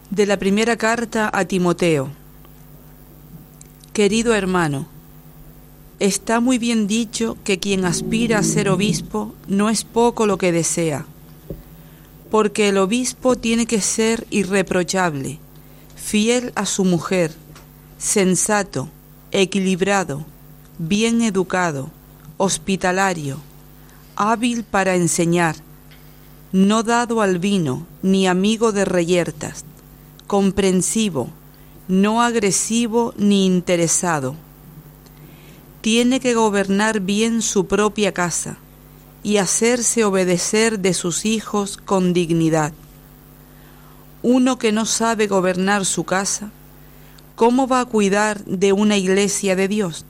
De la primera carta a Timoteo. Querido hermano, está muy bien dicho que quien aspira a ser obispo no es poco lo que desea, porque el obispo tiene que ser irreprochable, fiel a su mujer, sensato, equilibrado, bien educado, hospitalario, hábil para enseñar, no dado al vino ni amigo de reyertas, comprensivo, no agresivo ni interesado. Tiene que gobernar bien su propia casa y hacerse obedecer de sus hijos con dignidad. Uno que no sabe gobernar su casa, ¿cómo va a cuidar de una iglesia de Dios?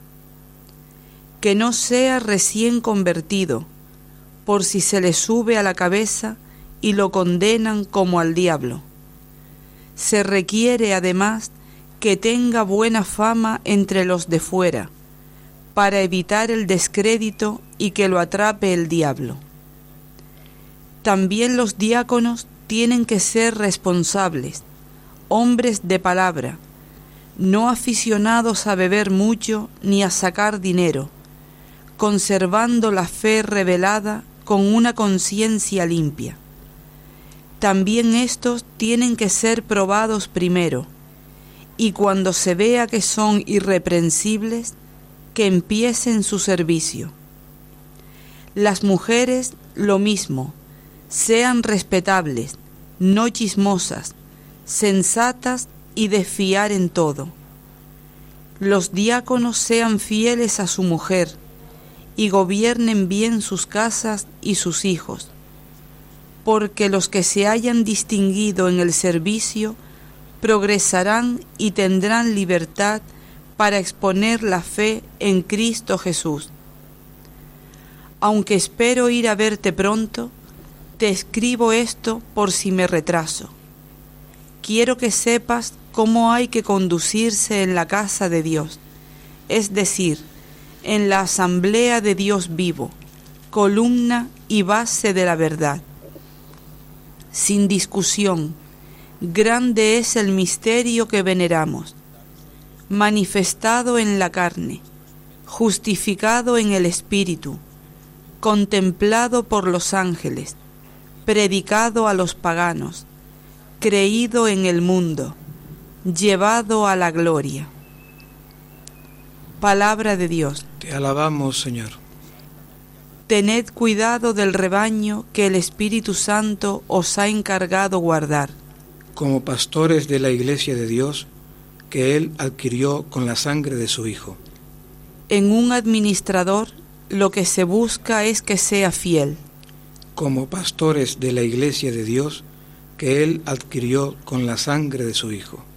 Que no sea recién convertido, por si se le sube a la cabeza y lo condenan como al diablo. Se requiere además que tenga buena fama entre los de fuera, para evitar el descrédito y que lo atrape el diablo. También los diáconos tienen que ser responsables, hombres de palabra, no aficionados a beber mucho ni a sacar dinero, conservando la fe revelada con una conciencia limpia. También estos tienen que ser probados primero, y cuando se vea que son irreprensibles, que empiecen su servicio. Las mujeres lo mismo, sean respetables, no chismosas, sensatas y de fiar en todo. Los diáconos sean fieles a su mujer y gobiernen bien sus casas y sus hijos, porque los que se hayan distinguido en el servicio progresarán y tendrán libertad para exponer la fe en Cristo Jesús. Aunque espero ir a verte pronto, te escribo esto por si me retraso. Quiero que sepas cómo hay que conducirse en la casa de Dios, es decir, en la asamblea de Dios vivo, columna y base de la verdad. Sin discusión, grande es el misterio que veneramos, manifestado en la carne, justificado en el Espíritu, contemplado por los ángeles, predicado a los paganos, creído en el mundo, llevado a la gloria. Palabra de Dios. Te alabamos, Señor. Tened cuidado del rebaño que el Espíritu Santo os ha encargado guardar. Como pastores de la Iglesia de Dios, que Él adquirió con la sangre de su Hijo. En un administrador lo que se busca es que sea fiel. Como pastores de la Iglesia de Dios, que Él adquirió con la sangre de su Hijo.